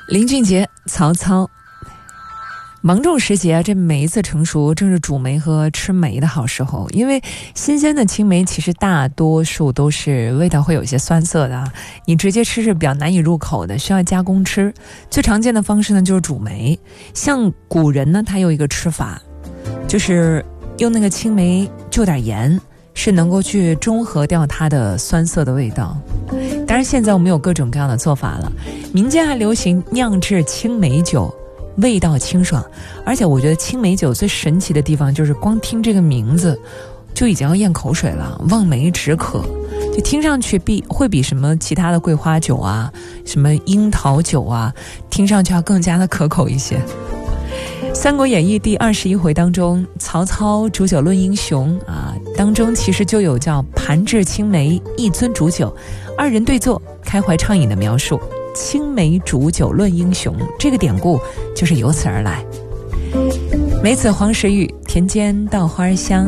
林俊杰、曹操。芒种时节啊，这梅子成熟，正是煮梅和吃梅的好时候。因为新鲜的青梅其实大多数都是味道会有一些酸涩的啊，你直接吃是比较难以入口的，需要加工吃。最常见的方式呢就是煮梅。像古人呢，他有一个吃法，就是用那个青梅就点盐，是能够去中和掉它的酸涩的味道。当然现在我们有各种各样的做法了，民间还流行酿制青梅酒，味道清爽。而且我觉得青梅酒最神奇的地方就是光听这个名字就已经要咽口水了，望梅止渴，就听上去会比什么其他的桂花酒啊，什么樱桃酒啊，听上去要更加的可口一些。三国演义第21回当中，曹操煮酒论英雄啊，当中其实就有叫盘置青梅，一樽煮酒，二人对坐，开怀畅饮的描述。青梅煮酒论英雄，这个典故就是由此而来。梅子黄时雨，田间稻花香，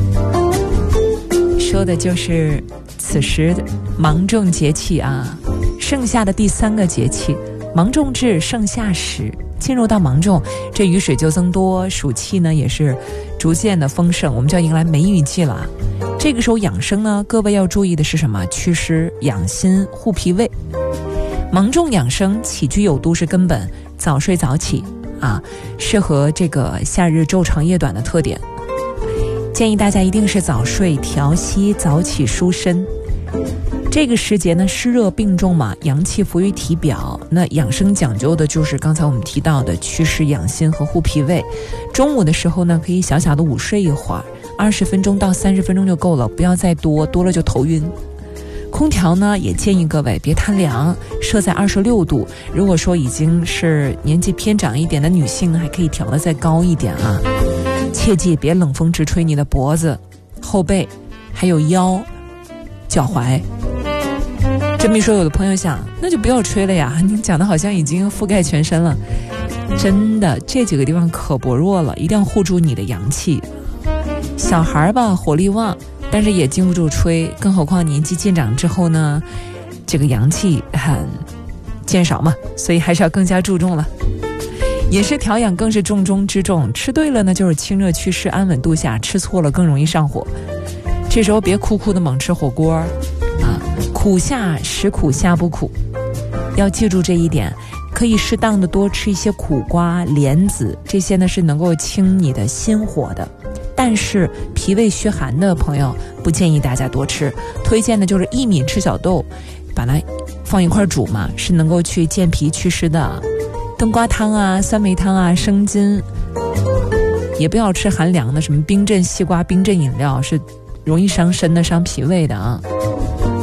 说的就是此时芒种节气啊，盛夏的第3个节气，芒种至，盛夏时。进入到芒种，这雨水就增多，暑气呢也是逐渐的丰盛，我们就要迎来梅雨季了。这个时候养生呢，各位要注意的是什么？祛湿、养心、护脾胃。芒种养生，起居有度是根本，早睡早起啊，适合这个夏日昼长夜短的特点。建议大家一定是早睡调息，早起舒身。这个时节呢，湿热并重嘛，阳气浮于体表，那养生讲究的就是刚才我们提到的祛湿养心和护脾胃。中午的时候呢，可以小小的午睡一会儿，20分钟到30分钟就够了，不要再多了就头晕。空调呢也建议各位别贪凉，设在26度。如果说已经是年纪偏长一点的女性，还可以调得再高一点啊。切记别冷风直吹你的脖子、后背，还有腰、脚踝。这么一说，有的朋友想，那就不要吹了呀，你讲的好像已经覆盖全身了。真的，这几个地方可薄弱了，一定要护住你的阳气。小孩吧，火力旺，但是也经不住吹，更何况年纪渐长之后呢，这个阳气很减少嘛，所以还是要更加注重了。饮食调养更是重中之重，吃对了呢就是清热祛湿，安稳度夏，吃错了更容易上火。这时候别酷酷的猛吃火锅啊，苦下食苦下不苦，要记住这一点。可以适当的多吃一些苦瓜、莲子，这些呢是能够清你的心火的。但是脾胃虚寒的朋友不建议大家多吃，推荐的就是薏米吃小豆，把它放一块煮嘛，是能够去健脾祛湿的。冬瓜汤啊、酸梅汤啊、生津，也不要吃寒凉的，什么冰镇西瓜、冰镇饮料，是容易伤身的、伤脾胃的啊。